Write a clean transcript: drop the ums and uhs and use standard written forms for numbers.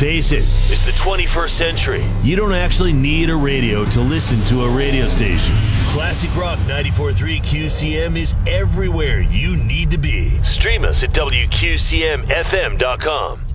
face it, it's the 21st century. You don't actually need a radio to listen to a radio station. Classic Rock 94.3 QCM is everywhere you need to be. Stream us at WQCMFM.com.